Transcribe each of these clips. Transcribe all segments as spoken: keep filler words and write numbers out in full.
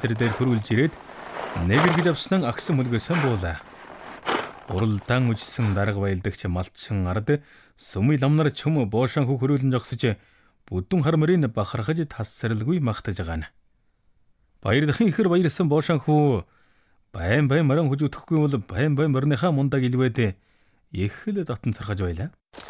газар дээр хөрвүүлж ирээд нэгэргэж авсан агсан мөлгөөсөн буулаа. Уралдаан үжсэн дарга баялдагч малчин ард сүмий ламнар чөм боошаан хүү хөрвүүлэн жогсож бүдүүн хар мөрийн бахархаж тассарлгүй магтаж байгаа нь. Баярлахын ихэр баярсан боошаан хүү байн байн маран хүж өтөхгүй бол байн байн морныхаа мундаг илвээд их л дотн цархаж байлаа.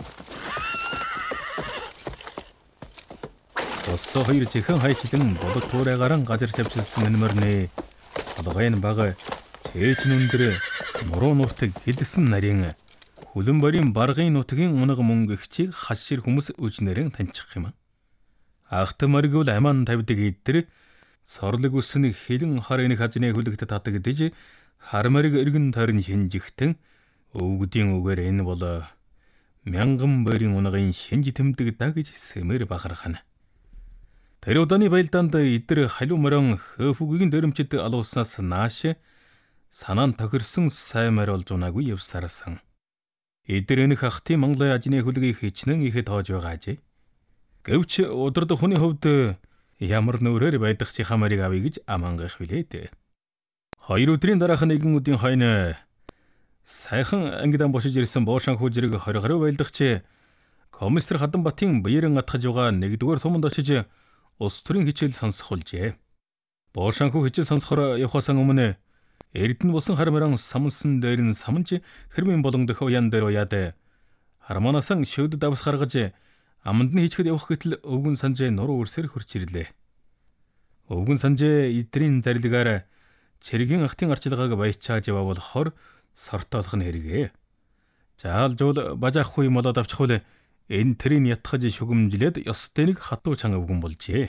Оссоо хоёр чихэн хайчлан бодол туурайгаран газар тавьчихсан энэ морны толгойн бага чээч нүндэр нуруу нуртаг хилсэн нарийн хүлэн барийн баргын нутгийн унаг мөнгө ихчийг хашир хүмүүс үжнэрэн таньчих юм. Ахт моргиул аман тавьдаг идэр сорлог үсний хилэн харын хажны хүлэгт татагдж хар мориг эргэн тойрон шинжихтэн өвгдийн үгээр энэ бол мянган барийн унагын шинж тэмдэг да гэж сэмэр бахархана. Тэр удааны байлдаанд идэр халуу морон хөфүгийн дөрмчд алууснаас нааш санаан тохирсон сайн морь болж унаагүй явсарсан. Идэр энэх ахтын Монголын ажны хүлгийг хичнээн ихэд тоож байгаа ажээ. Гэвч удирд хүний хувьд ямар нүрээр байдах чи хамарыг авъя гэж амангах билээ дээ. Хоёр өдрийн дараах нэгэн өдийн хойно сайхан ангидан бошиж ирсэн боошаан хүү зэрэг хорь гаруй байлдах чи комиссар Хаданбатын баяран атгаж байгаа нэгдүгээр суманд очиж ус төрийн хичээл сонсох болжээ. Боошаан хүү хичээл сонсохоор явхаас өмнө Эрдэнэ бусан хармаран самсан дээр нь самж хэрмийн болон дөхөө ян дээр уяад харманасан шөд давс гаргаж аманд нь хийчгэд явах гэтэл өвгөн санжээ нуруу үрсээр хурч ирлээ. Өвгөн санжээ идрийн зарилгаар цэргийн ахтын арчилгааг баячааж яваа болохоор сортоолох нь хэрэгээ. Заал жуул бажаахгүй молоод авчихвал энэ тэрийн ятгаж шугамжилээд ёстой нэг хатуу чанга өвгөн болжээ.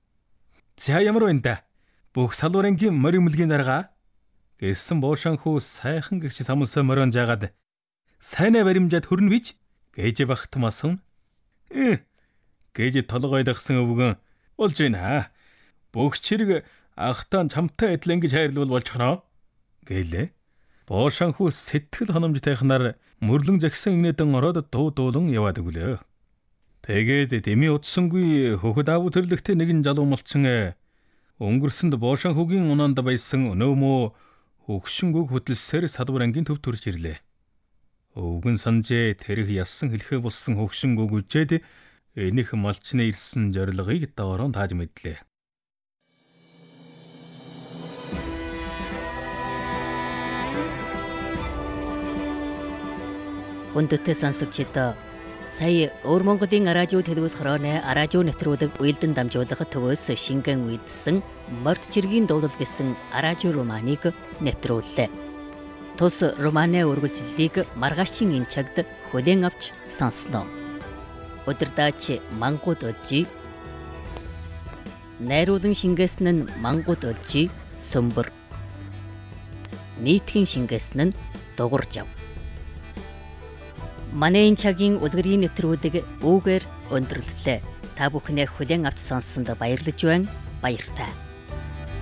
За ямар байна да? Бүх салуурангийн морин мөлгийн дарга гэсэн боошаан хүү сайхан гэгч самсаа морон жаагаад сайнаа баримжаад хөрнө бич гэж багтмасан. Э гэж толгой дагсан өвгөн болж байна. Бүх чирэг ахтаа чамтай адил ингэж хайрлуул болчихно гэлээ. Боошаан хүү сэтгэл ханамжтайхнаар мөрлөн жагсан игнэдэн ороод дуу дуулан яваад өглөө. Тэгээд дэмий утсангүй хөхөд аав төрлөختөө нэгэн залуу малчин өнгөрсөнд боошаан хүүгийн унаанд байсан өнөөмөө хөгшингөг хөдөлсөөр садвар ангийн төв төрж ирлээ. Өвгөн санжээ тэрх яссан хэлхээ болсон хөгшингөг үжээд энийх малчны ирсэн зорилгыг доорон тааж мэдлээ. Өндөттэй сонсогчдоо сая Өвөр Монголын радио телевиз хорооны радио нэвтрүүлэг уйлдан дамжуулах төвөөс шингэн үйдсэн морд чиргийн дуулал гэсэн радио романыг нэвтрүүллээ. Тус романы үргэлжлэлийг маргаашийн энэ цагт хүлээн авч сонсноо. Өдөрдаач мангууд олжи. Найруулан шингээсэн нь мангууд олжи сөмбөр. Нийтхэн шингээсэн нь дугууржав. Манай энэ цагийн үлгэрийн нэвтрүүлэг үүгээр өндөрлөлөө. Та бүхнээ хүлээн авч сонссонд баярлаж байна. Баяртай.